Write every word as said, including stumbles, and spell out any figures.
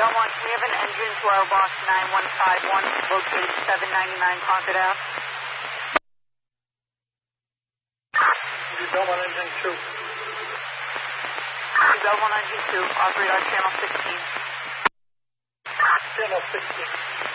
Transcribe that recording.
Belmont, can we have an engine to our box nine one five one, located seven ninety-nine Concord Ave? Belmont engine two. Belmont engine two, operate on channel sixteen. Channel sixteen.